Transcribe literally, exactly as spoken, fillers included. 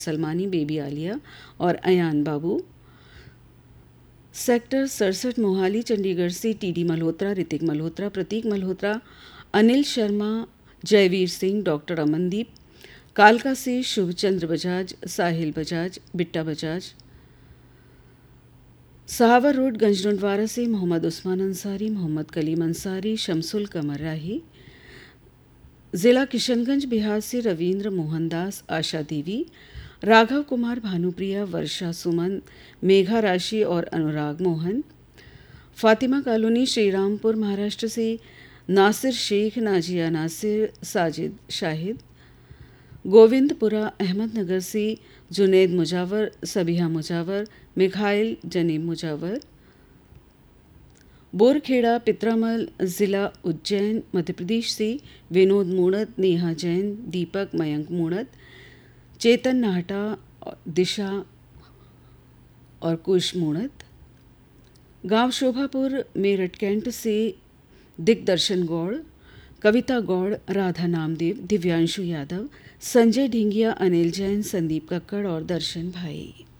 Salmani, baby Alia और अयान बाबू। Sector सड़सठ मोहाली चंडीगढ़ से टीडी मल्होत्रा, ऋतिक मल्होत्रा, प्रतीक मल्होत्रा, अनिल शर्मा, जयवीर सिंह, डॉक्टर अमनदीप। कालका से शुभचंद्र बजाज, साहिल बजाज, बिट्टा बजाज। सहावर रोड गंजडोंडवारा से मोहम्मद उस्मान अंसारी, मोहम्मद कलीम अंसारी, शमसुल कमर राही। ज़िला किशनगंज बिहार से रविंद्र मोहनदास, आशा देवी, राघव कुमार, भानुप्रिया, वर्षा सुमन, मेघा राशि और अनुराग मोहन। फातिमा कॉलोनी श्रीरामपुर महाराष्ट्र से नासिर शेख, नाजिया नासिर, साजिद शाहिद। गोविंदपुरा अहमदनगर से जुनैद मुजावर, सबिहा मुजावर, मिखाइल जनीब मुजावर। बोरखेड़ा पित्रामल ज़िला उज्जैन मध्य प्रदेश से विनोद मूणत, नेहा जैन, दीपक मयंक मूणत, चेतन नाहटा, दिशा और कुश मूणत। गांव शोभापुर मेरठ कैंट से दिग्दर्शन गौड़, कविता गौड़, राधा नामदेव, दिव्यांशु यादव, संजय ढिंगिया, अनिल जैन, संदीप कक्कड़ और दर्शन भाई।